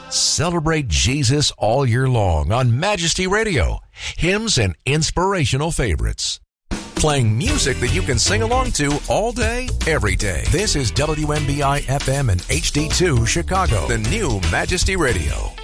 Celebrate Jesus all year long on Majesty Radio. Hymns and inspirational favorites. Playing music that you can sing along to all day, every day. This is WMBI FM and HD2 Chicago, the new Majesty Radio.